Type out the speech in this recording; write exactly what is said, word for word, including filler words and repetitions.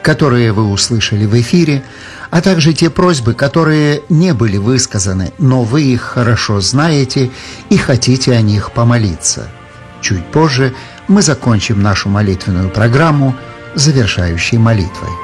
которые вы услышали в эфире, а также те просьбы, которые не были высказаны, но вы их хорошо знаете и хотите о них помолиться. Чуть позже мы закончим нашу молитвенную программу завершающей молитвой.